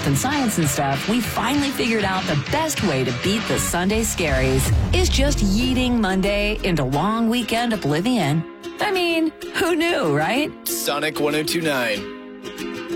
math and science and stuff, we finally figured out the best way to beat the Sunday scaries is just yeeting Monday into long weekend oblivion. I mean, who knew, right? Sonic 102.9.